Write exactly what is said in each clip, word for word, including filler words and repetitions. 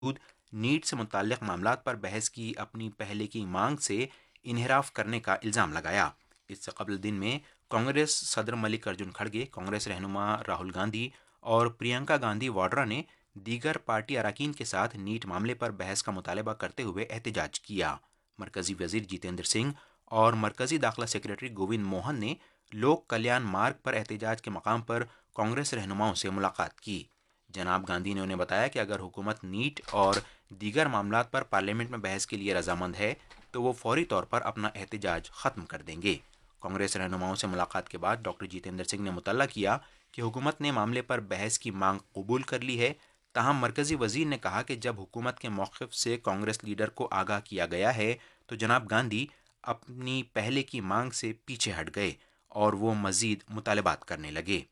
Net سے متعلق معاملات پر بحث کی اپنی پہلے کی مانگ سے انحراف کرنے کا الزام لگایا۔ اس سے قبل دن میں کانگریس صدر ملک ارجن کھڑگے، کانگریس رہنما راہل گاندھی اور پرینکا گاندھی واڈرا نے دیگر پارٹی اراکین کے ساتھ نیٹ معاملے پر بحث کا مطالبہ کرتے ہوئے احتجاج کیا۔ مرکزی وزیر جتیندر سنگھ اور مرکزی داخلہ سیکرٹری گووند موہن نے لوک کلیان مارگ پر احتجاج کے مقام پر کانگریس رہنماؤں سے ملاقات کی۔ جناب گاندھی نے انہیں بتایا کہ اگر حکومت نیٹ اور دیگر معاملات پر پارلیمنٹ میں بحث کے لیے رضامند ہے تو وہ فوری طور پر اپنا احتجاج ختم کر دیں گے۔ کانگریس رہنماؤں سے ملاقات کے بعد ڈاکٹر جتیندر سنگھ نے مطلع کیا کہ حکومت نے معاملے پر بحث کی مانگ قبول کر لی ہے، تاہم مرکزی وزیر نے کہا کہ جب حکومت کے موقف سے کانگریس لیڈر کو آگاہ کیا گیا ہے تو جناب گاندھی اپنی پہلے کی مانگ سے پیچھے ہٹ گئے اور وہ مزید مطالبات کرنے لگے۔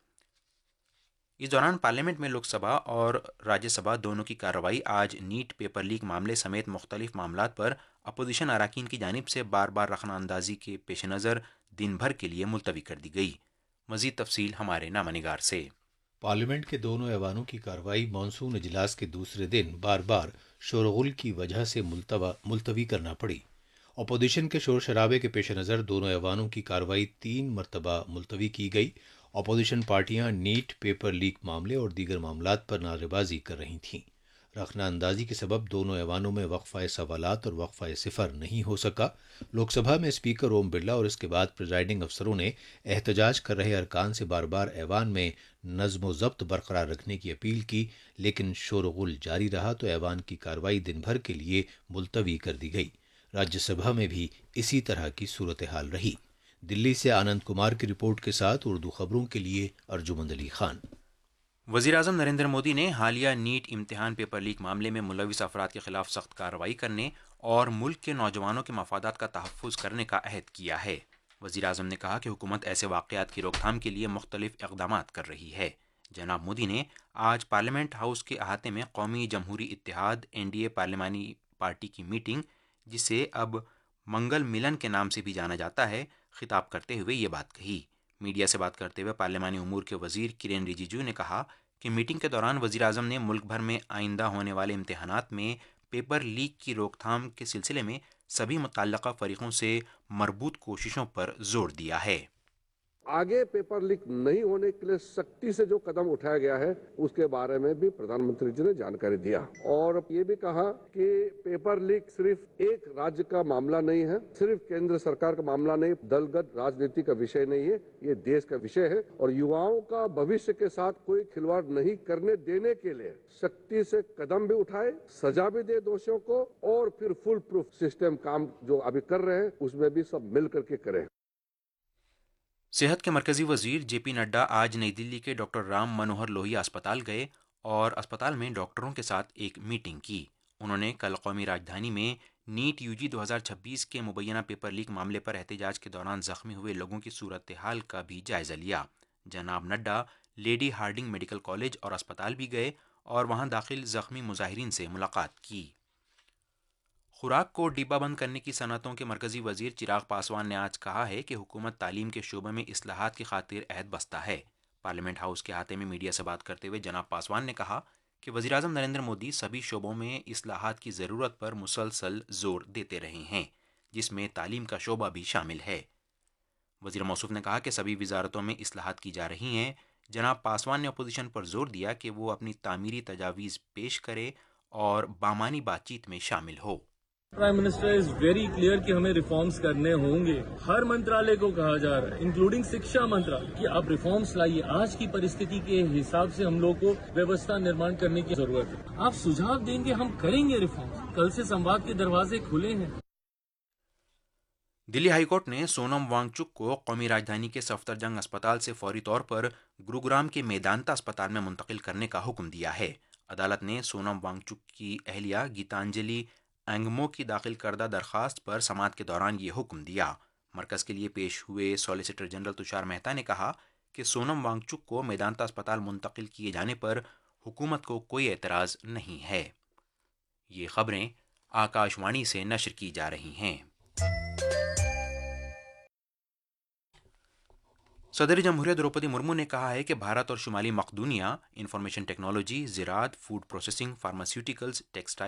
اس دوران پارلیمنٹ میں لوک سبھا اور راجیہ سبھا دونوں کی کارروائی آج نیٹ پیپر لیک معاملے سمیت مختلف معاملات پر اپوزیشن اراکین کی جانب سے بار بار رخنہ اندازی کے پیش نظر دن بھر کے لیے ملتوی کر دی گئی۔ مزید تفصیل ہمارے نامہ نگار سے۔ پارلیمنٹ کے دونوں ایوانوں کی کارروائی مانسون اجلاس کے دوسرے دن بار بار شورغل کی وجہ سے ملتوی کرنا پڑی۔ اپوزیشن کے شور شرابے کے پیش نظر دونوں ایوانوں کی کارروائی تین مرتبہ ملتوی کی گئی۔ اپوزیشن پارٹیاں نیٹ پیپر لیک معاملے اور دیگر معاملات پر نعرے بازی کر رہی تھیں۔ رخنہ اندازی کے سبب دونوں ایوانوں میں وقفہ سوالات اور وقفہ صفر نہیں ہو سکا۔ لوک سبھا میں اسپیکر اوم برلا اور اس کے بعد پریزائڈنگ افسروں نے احتجاج کر رہے ارکان سے بار بار ایوان میں نظم و ضبط برقرار رکھنے کی اپیل کی، لیکن شور و غل جاری رہا تو ایوان کی کارروائی دن بھر کے لیے ملتوی کر دی گئی۔ راجیہ سبھا میں بھی اسی طرح کی صورتحال رہی۔ دلی سے آنند کمار کی رپورٹ کے ساتھ اردو خبروں کے لیے ارجمند علی خان۔ وزیر اعظم نریندر مودی نے حالیہ نیٹ امتحان پیپر لیک معاملے میں ملوث افراد کے خلاف سخت کارروائی کرنے اور ملک کے نوجوانوں کے مفادات کا تحفظ کرنے کا عہد کیا ہے۔ وزیر اعظم نے کہا کہ حکومت ایسے واقعات کی روک تھام کے لیے مختلف اقدامات کر رہی ہے۔ جناب مودی نے آج پارلیمنٹ ہاؤس کے احاطے میں قومی جمہوری اتحاد این ڈی اے پارلیمانی پارٹی کی میٹنگ، جسے اب منگل ملن کے نام سے بھی جانا جاتا ہے، خطاب کرتے ہوئے یہ بات کہی۔ میڈیا سے بات کرتے ہوئے پارلیمانی امور کے وزیر کرین رجیجو نے کہا کہ میٹنگ کے دوران وزیر اعظم نے ملک بھر میں آئندہ ہونے والے امتحانات میں پیپر لیک کی روک تھام کے سلسلے میں سبھی متعلقہ فریقوں سے مربوط کوششوں پر زور دیا ہے۔ آگے پیپر لیک نہیں ہونے کے لیے سختی سے جو قدم اٹھایا گیا ہے اس کے بارے میں بھی پردھان منتری جی نے جانکاری دیا اور یہ بھی کہا کہ پیپر لیک صرف ایک راجیہ کا معاملہ نہیں ہے، صرف کیندر سرکار کا معاملہ نہیں، دلگت راجنیتی کا وشے نہیں ہے، یہ دیش کا وشے ہے اور یواؤں کا بھوشیہ کے ساتھ کوئی کھلواڑ نہیں کرنے دینے کے لیے سختی سے قدم بھی اٹھائے، سزا بھی دے دوشیوں کو اور پھر فل پروف سسٹم کام جو ابھی کر رہے ہیں اس میں بھی سب مل کر کے کریں۔ صحت کے مرکزی وزیر جے پی نڈا آج نئی دلی کے ڈاکٹر رام منوہر لوہیا اسپتال گئے اور اسپتال میں ڈاکٹروں کے ساتھ ایک میٹنگ کی۔ انہوں نے کل قومی راجدھانی میں نیٹ یو جی دو ہزار چھبیس کے مبینہ پیپر لیک معاملے پر احتجاج کے دوران زخمی ہوئے لوگوں کی صورتحال کا بھی جائزہ لیا۔ جناب نڈا لیڈی ہارڈنگ میڈیکل کالج اور اسپتال بھی گئے اور وہاں داخل زخمی مظاہرین سے ملاقات کی۔ خوراک کو ڈبہ بند کرنے کی صنعتوں کے مرکزی وزیر چراغ پاسوان نے آج کہا ہے کہ حکومت تعلیم کے شعبے میں اصلاحات کی خاطر عہد بستہ ہے۔ پارلیمنٹ ہاؤس کے احاطے میں میڈیا سے بات کرتے ہوئے جناب پاسوان نے کہا کہ وزیر اعظم نریندر مودی سبھی شعبوں میں اصلاحات کی ضرورت پر مسلسل زور دیتے رہے ہیں، جس میں تعلیم کا شعبہ بھی شامل ہے۔ وزیر موصوف نے کہا کہ سبھی وزارتوں میں اصلاحات کی جا رہی ہیں۔ جناب پاسوان نے اپوزیشن پر زور دیا کہ وہ اپنی تعمیری تجاویز پیش کرے اور بامعنی بات چیت میں شامل ہو۔ Prime minister is very clear کہ ہمیں ریفارمز کرنے ہوں گے۔ ہر منترالے کو کہا جا رہا ہے انکلوڈنگ شکشا منترالے کہ آپ ریفارمز لائیے۔ آج کی پرستھتی کے حساب سے ہم لوگ کو ویوستھا نرمان کرنے کی ضرورت ہے۔ آپ سجھاؤ دیں گے، ہم کریں گے ریفارمز۔ کل سے سمواد کے دروازے کھلے ہیں۔ دلی ہائی کورٹ نے سونم وانگ چک کو قومی راجدھانی کے صفدر جنگ اسپتال سے فوری طور پر گروگرام کے میدانتا اسپتال میں منتقل کرنے کا حکم دیا ہے۔ عدالت نے سونم وانگ چک کی اہلیہ گیتانجلی اینگمو کی داخل کردہ درخواست پر سماعت کے دوران یہ حکم دیا۔ مرکز کے لیے پیش ہوئے سالیسیٹر جنرل تشار مہتا نے کہا کہ سونم وانگ چک کو میدانتا اسپتال منتقل کیے جانے پر حکومت کو کوئی اعتراض نہیں ہے۔ یہ خبریں آکاش وانی سے نشر کی جا رہی ہیں۔ صدر جمہوریہ द्रौपदी मुर्मू ने कहा है कि भारत और शुमाली मकदूनिया information technology, ज़राअत, food processing, pharmaceuticals, textile